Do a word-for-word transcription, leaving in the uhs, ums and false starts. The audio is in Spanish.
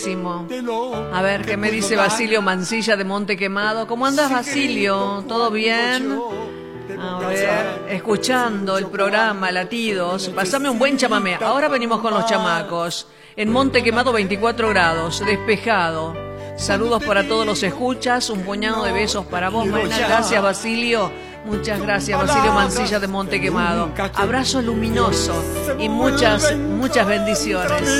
A ver, ¿qué me dice Basilio Mancilla de Monte Quemado? ¿Cómo andas, Basilio? ¿Todo bien? A ver, escuchando el programa Latidos. Pasame un buen chamamé. Ahora venimos con los chamacos. En Monte Quemado, veinticuatro grados, despejado. Saludos para todos los escuchas. Un puñado de besos para vos, Marina. Gracias, Basilio. Muchas gracias, Basilio Mancilla de Monte Quemado. Abrazo luminoso y muchas, muchas bendiciones.